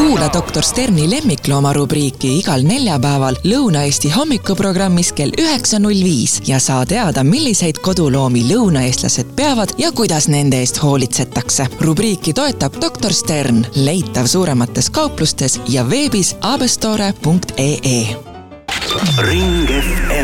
Kuula doktor Sterni lemmiklooma rubriiki igal neljapäeval Lõuna-Eesti hommikuprogrammis kell 9.05 ja saa teada, milliseid koduloomi lõunaeestlased peavad ja kuidas nende eest hoolitsetakse. Rubriiki toetab doktor Stern, leitav suuremates kauplustes ja veebis abestore.ee. Ring FM.